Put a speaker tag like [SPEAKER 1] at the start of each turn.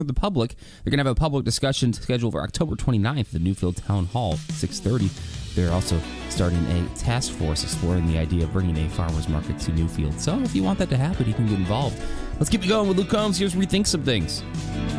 [SPEAKER 1] for the public. They're going to have a public discussion scheduled for October 29th at the Newfield Town Hall, 6:30. They're also starting a task force exploring the idea of bringing a farmer's market to Newfield. So if you want that to happen, you can get involved. Let's keep it going with Luke Combs. Here's where he thinks some things.